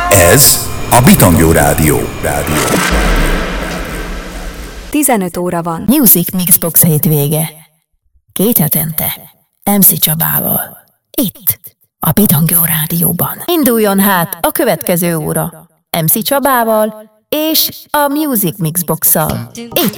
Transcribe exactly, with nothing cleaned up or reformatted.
Ez a Bitangó Rádió. Rádió. tizenöt óra van. Music Mixbox hétvége. Két hetente. em cé Csabával. Itt, a Bitangó Rádióban. Induljon hát a következő óra. em cé Csabával és a Music Mixbox-szal. Itt,